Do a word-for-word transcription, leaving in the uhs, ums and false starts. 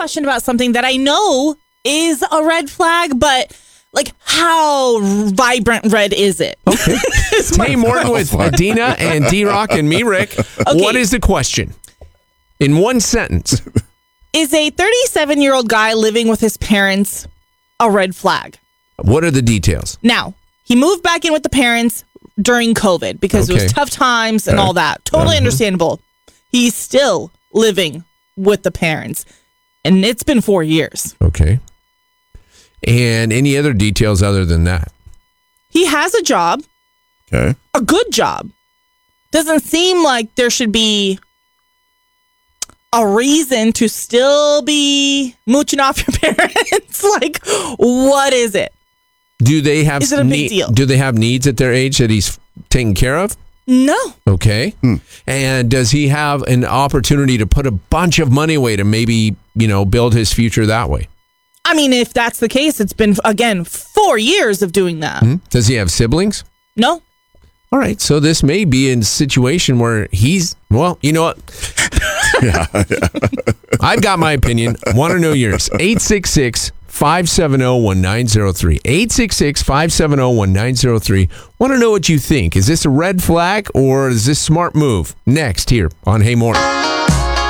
question about something that I know is a red flag, but like how vibrant red is it? Okay. Hey, Morton with Dina and D-Rock and me, Rick. Okay. What is the question? In one sentence. Is a thirty-seven-year-old guy living with his parents a red flag? What are the details? Now, he moved back in with the parents during COVID because okay. it was tough times and all that. Totally uh-huh. understandable. He's still living with the parents, and it's been four years. Okay. And any other details other than that? He has a job. Okay. A good job. Doesn't seem like there should be a reason to still be mooching off your parents. Like, what is it? Do they have is it a big ne- deal? Do they have needs at their age that he's taking care of? No. Okay. Hmm. And does he have an opportunity to put a bunch of money away to maybe, you know, build his future that way? I mean, if that's the case, it's been, again, four years of doing that. Hmm. Does he have siblings? No. All right. So this may be a situation where he's, well, you know what? yeah, yeah. I've got my opinion. Want to know yours. eight six six, five seven zero, one nine zero three. eight six six, five seven zero, one nine zero three. Want to know what you think. Is this a red flag or is this a smart move? Next here on Hey Morning.